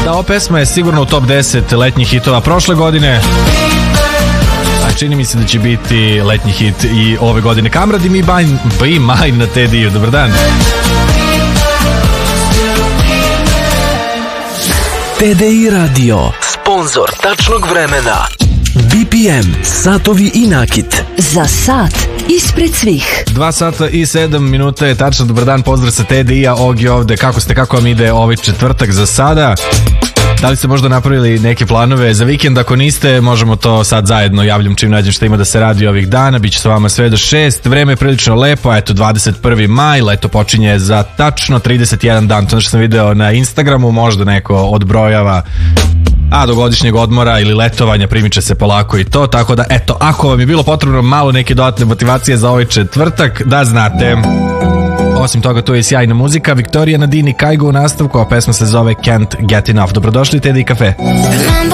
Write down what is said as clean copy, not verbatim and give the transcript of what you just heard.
Da, ova pesma je sigurno u top 10 letnjih hitova prošle godine, a čini mi se da će biti letnji hit i ove godine. Kamrad i Be Mine na Tediju. Dobar dan. TDI Radio, sponzor tačnog vremena. BPM, satovi i nakit. Za sat ispred svih. 2 sata i 7 minuta je tačno. Dobar dan, pozdrav sa TDI-a. Ogi ovde, kako ste, kako vam ide ovaj četvrtak za sada? Da li ste možda napravili neke planove za vikend? Ako niste, možemo to sad zajedno. Javljam čim nađem šta ima da se radi ovih dana. Biće sa vama sve do 6. Vreme je prilično lepo. Eto, 21. maj. Leto počinje za tačno 31 dan. To što sam video na Instagramu. Možda neko odbrojava. A do godišnjeg odmora ili letovanja primiče se polako i to. Tako da, eto, ako vam je bilo potrebno malo neke dodatne motivacije za ovaj četvrtak, da znate. Osim toga, tu je sjajna muzika. Viktorija Nadini, Kajgo u nastavku, a pesma se zove Can't Get Enough. Dobrodošli, Teddy Cafe.